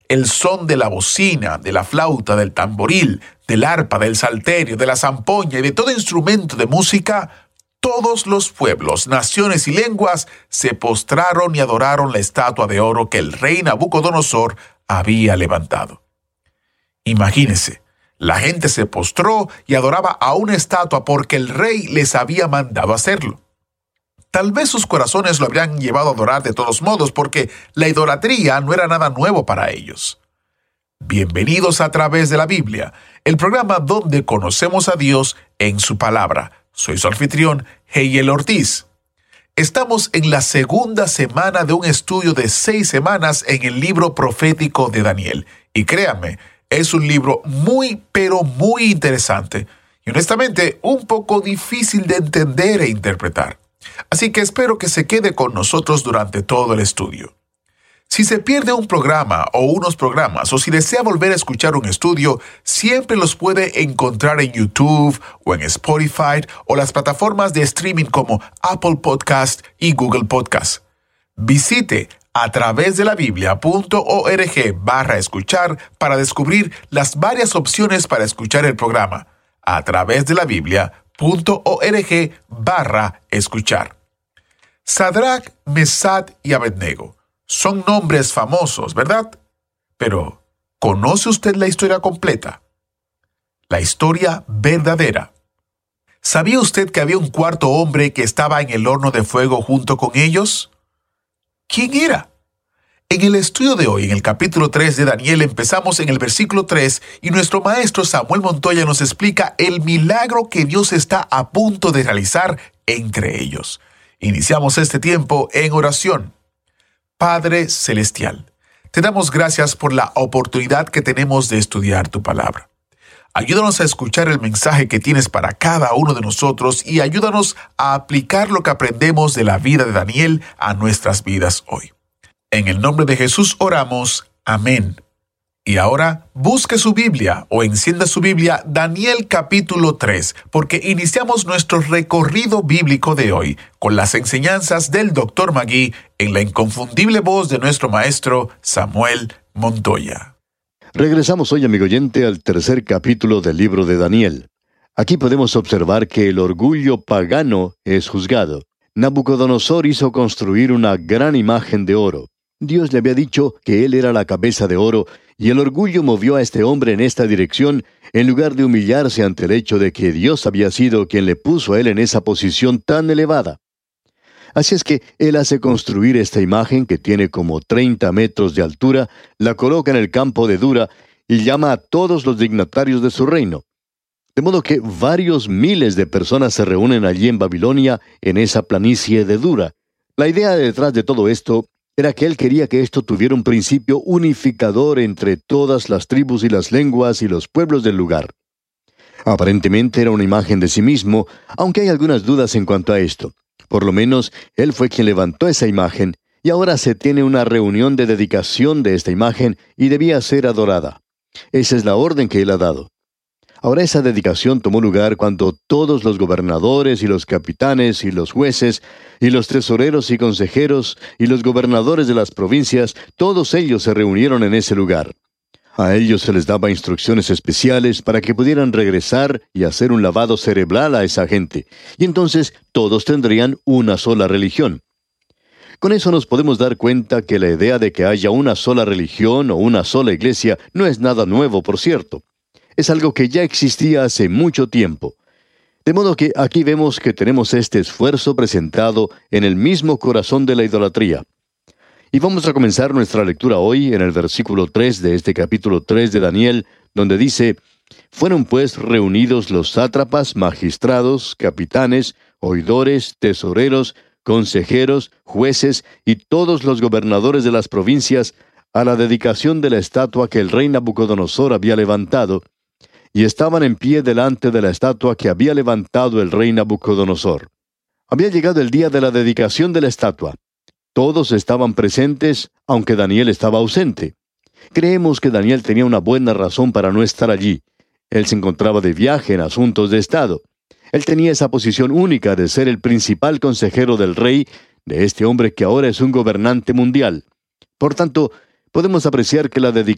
El son de la bocina, de la flauta, del tamboril, del arpa, del salterio, de la zampoña y de todo instrumento de música, todos los pueblos, naciones y lenguas se postraron y adoraron la estatua de oro que el rey Nabucodonosor había levantado. Imagínense, la gente se postró y adoraba a una estatua porque el rey les había mandado hacerlo. Tal vez sus corazones lo habrían llevado a adorar de todos modos, porque la idolatría no era nada nuevo para ellos. Bienvenidos a Través de la Biblia, el programa donde conocemos a Dios en su palabra. Soy su anfitrión, Heiel Ortiz. Estamos en la segunda semana de un estudio de 6 semanas en el libro profético de Daniel. Y créanme, es un libro muy, pero muy interesante. Y honestamente, un poco difícil de entender e interpretar. Así que espero que se quede con nosotros durante todo el estudio. Si se pierde un programa o unos programas, o si desea volver a escuchar un estudio, siempre los puede encontrar en YouTube o en Spotify o las plataformas de streaming como Apple Podcast y Google Podcast. Visite a través de la biblia.org/escuchar para descubrir las varias opciones para escuchar el programa. A través de la biblia.org/escuchar. Sadrach, Mesach y Abednego son nombres famosos, ¿verdad? Pero, ¿conoce usted la historia completa? La historia verdadera. ¿Sabía usted que había un cuarto hombre que estaba en el horno de fuego junto con ellos? ¿Quién era? En el estudio de hoy, en el capítulo 3 de Daniel, empezamos en el versículo 3 y nuestro maestro Samuel Montoya nos explica el milagro que Dios está a punto de realizar entre ellos. Iniciamos este tiempo en oración. Padre Celestial, te damos gracias por la oportunidad que tenemos de estudiar tu palabra. Ayúdanos a escuchar el mensaje que tienes para cada uno de nosotros y ayúdanos a aplicar lo que aprendemos de la vida de Daniel a nuestras vidas hoy. En el nombre de Jesús oramos. Amén. Y ahora, busque su Biblia o encienda su Biblia, Daniel capítulo 3, porque iniciamos nuestro recorrido bíblico de hoy con las enseñanzas del Dr. Magui en la inconfundible voz de nuestro maestro Samuel Montoya. Regresamos hoy, amigo oyente, al tercer capítulo del libro de Daniel. Aquí podemos observar que el orgullo pagano es juzgado. Nabucodonosor hizo construir una gran imagen de oro. Dios le había dicho que él era la cabeza de oro, y el orgullo movió a este hombre en esta dirección, en lugar de humillarse ante el hecho de que Dios había sido quien le puso a él en esa posición tan elevada. Así es que él hace construir esta imagen que tiene como 30 metros de altura, la coloca en el campo de Dura y llama a todos los dignatarios de su reino. De modo que varios miles de personas se reúnen allí en Babilonia, en esa planicie de Dura. La idea detrás de todo esto era que él quería que esto tuviera un principio unificador entre todas las tribus y las lenguas y los pueblos del lugar. Aparentemente era una imagen de sí mismo, aunque hay algunas dudas en cuanto a esto. Por lo menos, él fue quien levantó esa imagen, y ahora se tiene una reunión de dedicación de esta imagen y debía ser adorada. Esa es la orden que él ha dado. Ahora esa dedicación tomó lugar cuando todos los gobernadores y los capitanes y los jueces y los tesoreros y consejeros y los gobernadores de las provincias, todos ellos se reunieron en ese lugar. A ellos se les daba instrucciones especiales para que pudieran regresar y hacer un lavado cerebral a esa gente, y entonces todos tendrían una sola religión. Con eso nos podemos dar cuenta que la idea de que haya una sola religión o una sola iglesia no es nada nuevo, por cierto. Es algo que ya existía hace mucho tiempo. De modo que aquí vemos que tenemos este esfuerzo presentado en el mismo corazón de la idolatría. Y vamos a comenzar nuestra lectura hoy en el versículo 3 de este capítulo 3 de Daniel, donde dice: «Fueron pues reunidos los sátrapas, magistrados, capitanes, oidores, tesoreros, consejeros, jueces y todos los gobernadores de las provincias a la dedicación de la estatua que el rey Nabucodonosor había levantado, y estaban en pie delante de la estatua que había levantado el rey Nabucodonosor». Había llegado el día de la dedicación de la estatua. Todos estaban presentes, aunque Daniel estaba ausente. Creemos que Daniel tenía una buena razón para no estar allí. Él se encontraba de viaje en asuntos de Estado. Él tenía esa posición única de ser el principal consejero del rey, de este hombre que ahora es un gobernante mundial. Por tanto, podemos apreciar que la dedicación